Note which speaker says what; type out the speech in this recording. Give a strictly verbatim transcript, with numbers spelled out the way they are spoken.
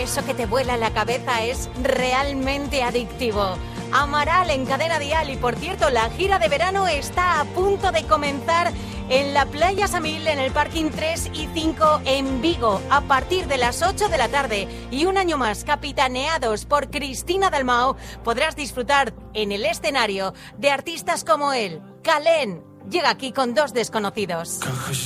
Speaker 1: eso que te vuela la cabeza es realmente adictivo. Amaral en Cadena Dial. Y por cierto, la gira de verano está a punto de comenzar en la Playa Samil, en el parking tres y cinco en Vigo, a partir de las ocho de la tarde. Y un año más, capitaneados por Cristina Dalmau, podrás disfrutar en el escenario de artistas como él. Calén llega aquí con Dos Desconocidos.